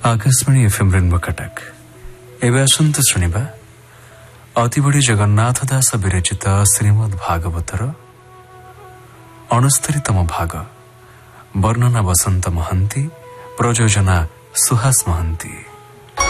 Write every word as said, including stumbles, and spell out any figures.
Akashvani FM rainbow Cuttack एवं आसंत शुणा अतिबड़ी जगन्नाथ दास विरचित श्रीमद् भागवतर अणस्तरीतम भाग वर्णना वसंत महंती प्रयोजना सुहास महंती।